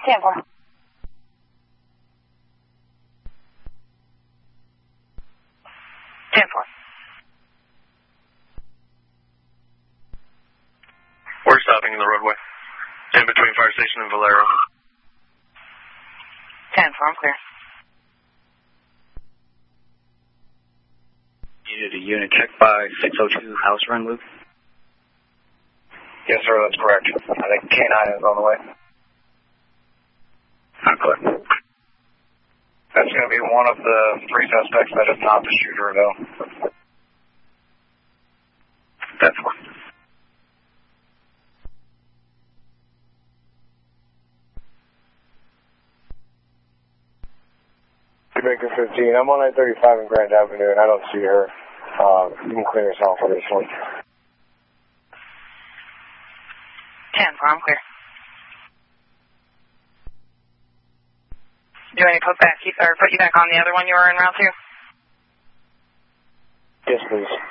10-4. We're stopping in the roadway, in between Fire Station and Valero. 10-4, I'm clear. You did a unit check by 602 House Run Loop? Yes, sir, that's correct. I think K9 is on the way. Not clear. That's going to be one of the 3 suspects that is not the shooter, though. That's one. Baker 15, I'm on I-35 in Grand Avenue, and I don't see her. You can clear yourself for this one. 10-4, I'm clear. Do I need to put you back on the other one you were en route to? Yes, please.